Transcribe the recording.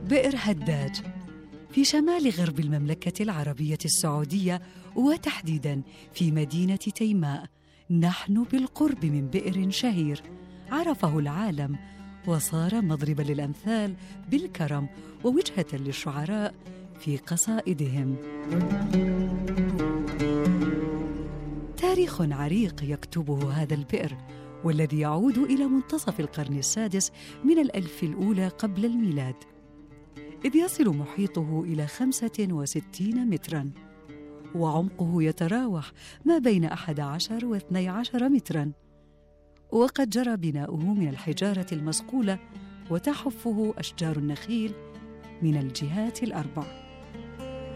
بئر هداج في شمال غرب المملكة العربية السعودية، وتحديداً في مدينة تيماء. نحن بالقرب من بئر شهير عرفه العالم، وصار مضرباً للأمثال بالكرم ووجهة للشعراء في قصائدهم. تاريخ عريق يكتبه هذا البئر، والذي يعود إلى منتصف القرن السادس من الألف الأولى قبل الميلاد، إذ يصل محيطه إلى 65 متراً، وعمقه يتراوح ما بين 11 و 12 متراً، وقد جرى بناؤه من الحجارة المصقولة، وتحفه أشجار النخيل من الجهات الأربع.